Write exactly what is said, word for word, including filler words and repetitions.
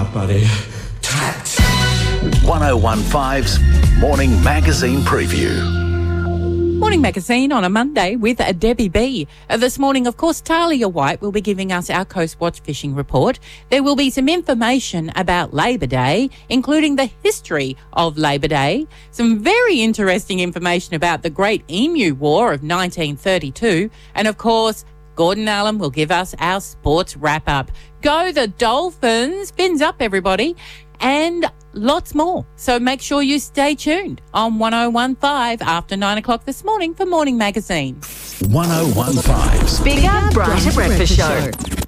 buddy. Trapped. one oh one five's Morning Magazine Preview. Morning Magazine on a Monday with a Debbie B. Uh, this morning, of course, Talia White will be giving us our Coast Watch fishing report. There will be some information about Labor Day, including the history of Labor Day, some very interesting information about the Great Emu War of nineteen thirty-two, and of course, Gordon Allen will give us our sports wrap-up. Go the Dolphins! Fins up, everybody! And lots more. So make sure you stay tuned on one oh one five after nine o'clock this morning for Morning Magazine. one oh one five's Bigger, Brighter Breakfast Show.